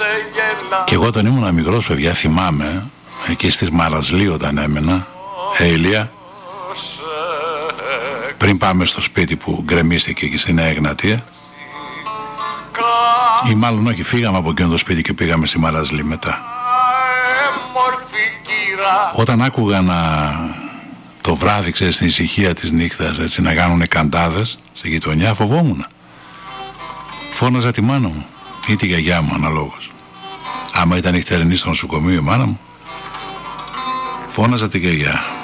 Και εγώ όταν ήμουν μικρός, παιδιά, θυμάμαι εκεί στη Μαρασλή όταν έμενα, Ηλία, πριν πάμε στο σπίτι που γκρεμίστηκε εκεί στη Νέα Εγνατία, ή μάλλον όχι, φύγαμε από εκείνο το σπίτι και πήγαμε στη Μαρασλή μετά. Όταν άκουγα το βράδυ, ξέρεις, στην ησυχία της νύχτας, έτσι, να κάνουνε καντάδες στη γειτονιά, φοβόμουν. Φώναζα τη μάνα μου ή τη γιαγιά μου αναλόγως. Άμα ήταν νυχτερινή στο νοσοκομείο η μάνα μου, φώναζα τη γιαγιά.